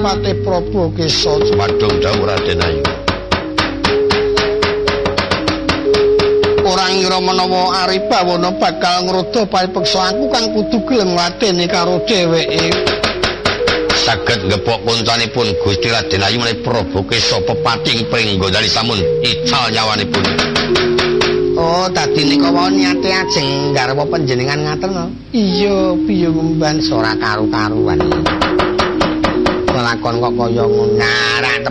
Adipati Prabu Kesa. Padung dawuh Raden Ayu. Ora ngira menawa Ari Bawana bakal ngruda paripeksa aku kang kudu gelem ngladeni karo dheweke. Saged ngepok kuncanipun Gusti Raden Ayu menawi Prabu Kesa pepating pringgondali samun ical nyawanipun. Oh, dadi nika wae niate ajeng garwa panjenengan ngaten. Iya, piye mumban ora karu-karuan. Lakon kok kaya ngono. Nah,